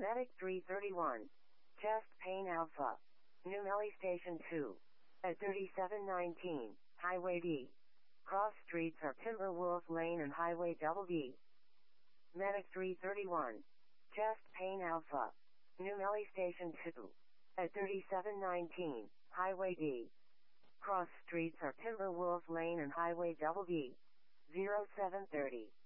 Medic 331. Chest Pain Alpha. New Melly Station 2. At 3719, Highway D. Cross streets are Timberwolf Lane and Highway Double D. Medic 331. Chest Pain Alpha. New Melly Station 2. At 3719, Highway D. Cross streets are Timberwolf Lane and Highway Double D. 0730.